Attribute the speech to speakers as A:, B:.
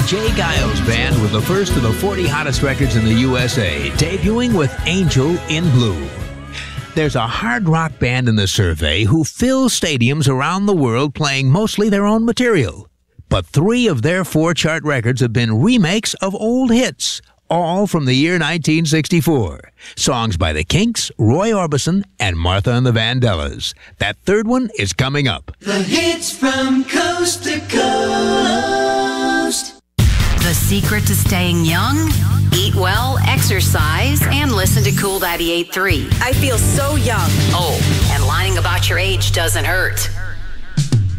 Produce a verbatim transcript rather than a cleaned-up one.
A: Jay Giles Band with the first of the forty hottest records in the U S A, debuting with Angel in Blue. There's a hard rock band in the survey who fill stadiums around the world playing mostly their own material. But three of their four chart records have been remakes of old hits, all from the year nineteen sixty-four. Songs by the Kinks, Roy Orbison, and Martha and the Vandellas. That third one is coming up.
B: The hits from coast to coast.
C: The secret to staying young? Eat well, exercise, and listen to Cool ninety-eight point three.
D: I feel so young.
C: Oh, and lying about your age doesn't hurt.